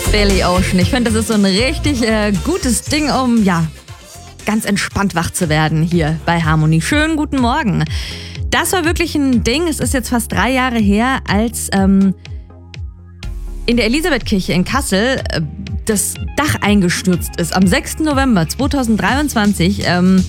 Billy Ocean. Ich finde, das ist so ein richtig gutes Ding, um ganz entspannt wach zu werden hier bei Harmonie. Schönen guten Morgen. Das war wirklich ein Ding. Es ist jetzt fast 3 Jahre her, als in der Elisabethkirche in Kassel das Dach eingestürzt ist. Am 6. November 2023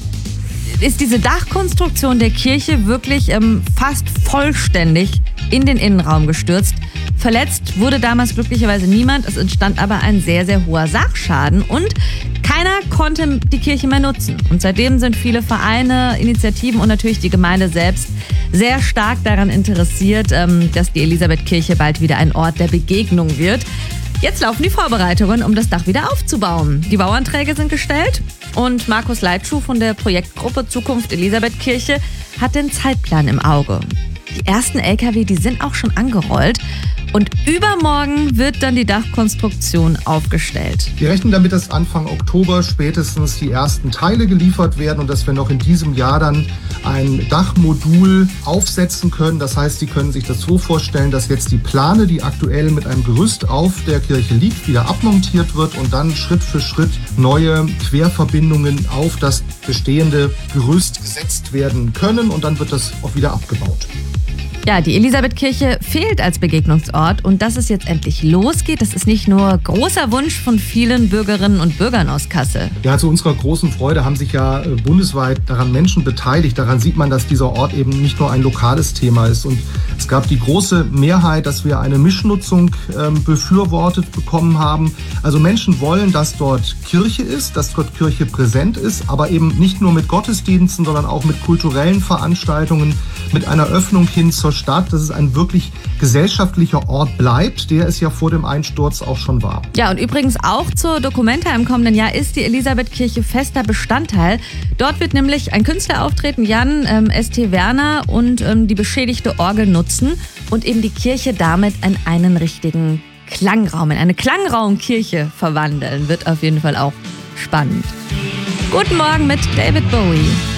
ist diese Dachkonstruktion der Kirche wirklich fast vollständig in den Innenraum gestürzt. Verletzt wurde damals glücklicherweise niemand. Es entstand aber ein sehr, sehr hoher Sachschaden und keiner konnte die Kirche mehr nutzen. Und seitdem sind viele Vereine, Initiativen und natürlich die Gemeinde selbst sehr stark daran interessiert, dass die Elisabethkirche bald wieder ein Ort der Begegnung wird. Jetzt laufen die Vorbereitungen, um das Dach wieder aufzubauen. Die Bauanträge sind gestellt und Markus Leitschuh von der Projektgruppe Zukunft Elisabethkirche hat den Zeitplan im Auge. Die ersten LKW, die sind auch schon angerollt. Und übermorgen wird dann die Dachkonstruktion aufgestellt. Wir rechnen damit, dass Anfang Oktober spätestens die ersten Teile geliefert werden und dass wir noch in diesem Jahr dann ein Dachmodul aufsetzen können. Das heißt, Sie können sich das so vorstellen, dass jetzt die Plane, die aktuell mit einem Gerüst auf der Kirche liegt, wieder abmontiert wird und dann Schritt für Schritt neue Querverbindungen auf das bestehende Gerüst gesetzt werden können und dann wird das auch wieder abgebaut. Ja, die Elisabethkirche fehlt als Begegnungsort und dass es jetzt endlich losgeht, das ist nicht nur großer Wunsch von vielen Bürgerinnen und Bürgern aus Kassel. Ja, zu unserer großen Freude haben sich ja bundesweit daran Menschen beteiligt. Daran sieht man, dass dieser Ort eben nicht nur ein lokales Thema ist. Und es gab die große Mehrheit, dass wir eine Mischnutzung befürwortet bekommen haben. Also Menschen wollen, dass dort Kirche ist, dass dort Kirche präsent ist, aber eben nicht nur mit Gottesdiensten, sondern auch mit kulturellen Veranstaltungen, mit einer Öffnung hin zur Stadt, dass es ein wirklich gesellschaftlicher Ort bleibt, der es ja vor dem Einsturz auch schon war. Ja, und übrigens auch zur Documenta im kommenden Jahr ist die Elisabethkirche fester Bestandteil. Dort wird nämlich ein Künstler auftreten, Jan St. Werner, und die beschädigte Orgel nutzen und eben die Kirche damit in einen richtigen Klangraum, in eine Klangraumkirche verwandeln. Wird auf jeden Fall auch spannend. Guten Morgen mit David Bowie.